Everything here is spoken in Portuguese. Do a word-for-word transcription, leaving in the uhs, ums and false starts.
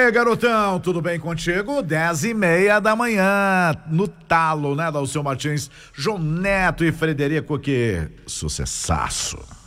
aí, garotão, tudo bem contigo? Dez e meia da manhã, no talo, né, Dalceu Martins, João Neto e Frederico, que sucessaço.